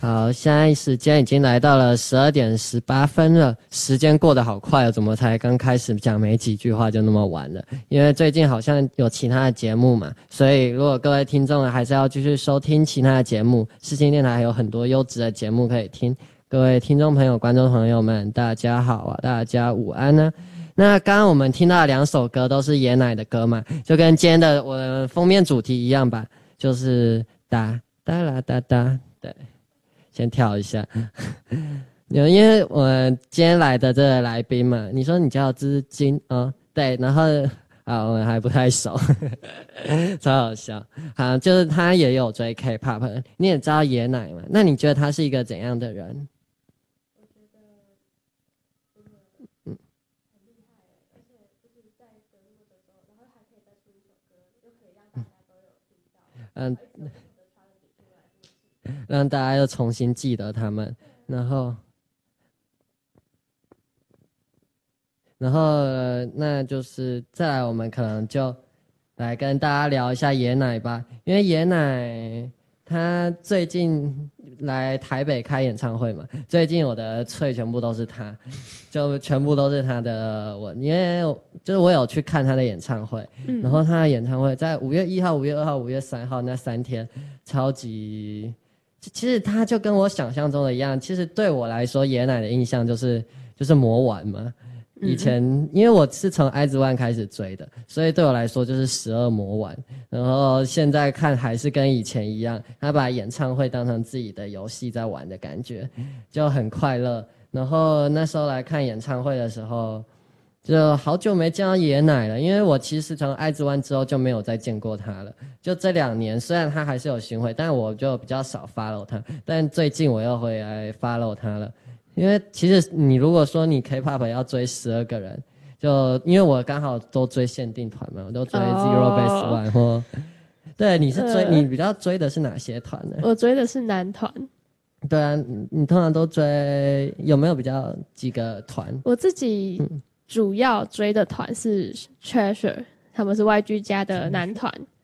好，现在时间已经来到了12:18了，时间过得好快哦，怎么才刚开始讲没几句话就那么晚了？因为最近好像有其他的节目嘛，所以如果各位听众还是要继续收听其他的节目，世新电台还有很多优质的节目可以听。各位听众朋友、观众朋友们，大家好啊，大家午安呢。那刚刚我们听到的2首歌都是爷奶的歌嘛，就跟今天的我的封面主题一样吧，就是哒哒啦哒哒，对。先跳一下，因为我们今天来的这个来宾嘛，你说你叫资金哦，对，然后啊我们还不太熟，超好笑。好，就是他也有追 K-pop， 你也知道爷奶嘛？那你觉得他是一个怎样的人？ 我觉得，很厉害，而且就是在得录的时候，然后还可以再出一首歌，又可以让大家都有听到， 让大家又重新记得他们，然后那就是再来，我们可能就来跟大家聊一下爷奶吧，因为爷奶他最近来台北开演唱会嘛，最近我的脆全部都是他，就全部都是他的因为就是我有去看他的演唱会，然后他的演唱会在5月1号、5月2号、5月3号那3天，超级。其实他就跟我想象中的一样，其实对我来说，爷奶的印象就是魔丸嘛。以前因为我是从IZ*ONE开始追的，所以对我来说就是12魔丸。然后现在看还是跟以前一样，他把演唱会当成自己的游戏在玩的感觉，就很快乐。然后那时候来看演唱会的时候，就好久没见到爷奶了，因为我其实从IZ*ONE之后就没有再见过他了。就这2年，虽然他还是有巡回，但我就比较少 follow 他。但最近我又回来 follow 他了，因为其实你如果说你 K-pop 要追12个人，就因为我刚好都追限定团嘛，我都追 Zero Base One 或对，你是你比较追的是哪些团呢？ 我追的是男团。 对啊，你通常都追有没有比较几个团？ 我自己主要追的团是 Treasure，他们是 YG 家的男团。